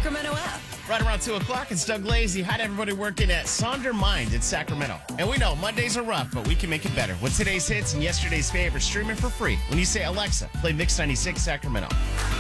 Sacramento app. Right around 2 o'clock, it's Doug Lazy. Hi to everybody working at Sonder Mind in Sacramento. And we know Mondays are rough, but we can make it better with today's hits and yesterday's favorites streaming for free when you say, Alexa, play Mix 96 Sacramento.